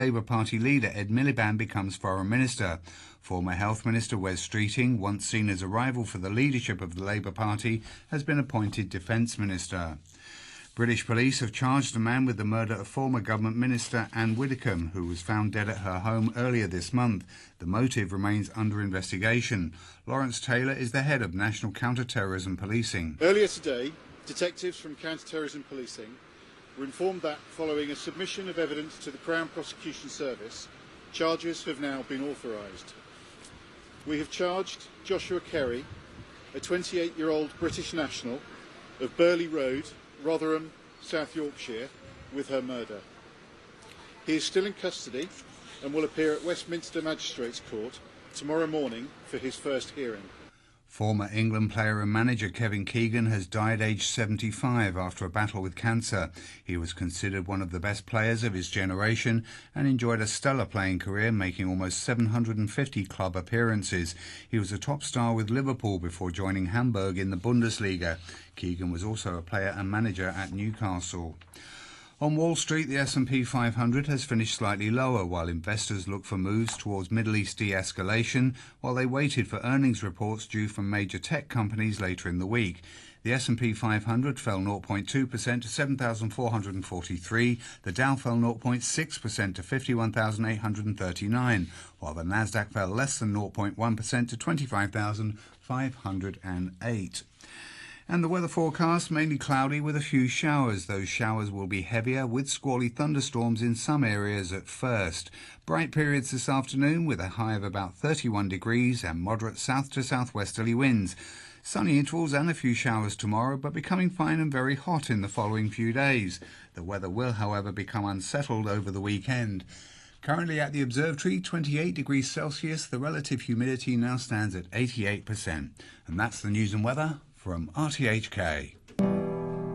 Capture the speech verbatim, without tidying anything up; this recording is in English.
Labour Party leader Ed Miliband becomes Foreign Minister. Former Health Minister Wes Streeting, once seen as a rival for the leadership of the Labour Party, has been appointed Defence Minister. British police have charged a man with the murder of former Government Minister Anne Widdecombe, who was found dead at her home earlier this month. The motive remains under investigation. Lawrence Taylor is the head of National Counter-Terrorism Policing. Earlier today, detectives from Counter-Terrorism Policing were informed that, following a submission of evidence to the Crown Prosecution Service, charges have now been authorised. We have charged Joshua Kerry, a twenty-eight-year-old British national of Burley Road, Rotherham, South Yorkshire, with her murder. He is still in custody and will appear at Westminster Magistrates Court tomorrow morning for his first hearing. Former England player and manager Kevin Keegan has died aged seventy-five after a battle with cancer. He was considered one of the best players of his generation and enjoyed a stellar playing career, making almost seven hundred fifty club appearances. He was a top star with Liverpool before joining Hamburg in the Bundesliga. Keegan was also a player and manager at Newcastle. On Wall Street, the S and P five hundred has finished slightly lower while investors look for moves towards Middle East de-escalation while they waited for earnings reports due from major tech companies later in the week. The S and P five hundred fell zero point two percent to seven thousand four hundred forty-three, the Dow fell zero point six percent to fifty-one thousand eight hundred thirty-nine, while the Nasdaq fell less than zero point one percent to twenty-five thousand five hundred eight. And the weather forecast, mainly cloudy with a few showers. Those showers will be heavier with squally thunderstorms in some areas at first. Bright periods this afternoon with a high of about thirty-one degrees and moderate south to southwesterly winds. Sunny intervals and a few showers tomorrow, but becoming fine and very hot in the following few days. The weather will, however, become unsettled over the weekend. Currently at the observatory, twenty-eight degrees Celsius. The relative humidity now stands at eighty-eight percent. And that's the news and weather from R T H K.